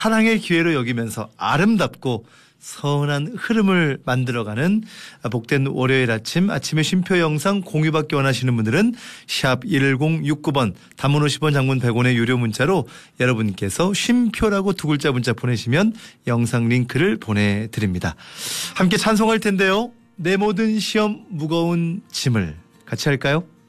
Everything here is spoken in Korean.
사랑의 기회로 여기면서 아름답고 선한 흐름을 만들어가는 복된 월요일 아침의 쉼표 영상 공유받기 원하시는 분들은 샵 1069번 단문 50원 장문 100원의 유료 문자로 여러분께서 쉼표라고 두 글자 문자 보내시면 영상 링크를 보내드립니다. 함께 찬송할 텐데요. 내 모든 시험 무거운 짐을 같이 할까요?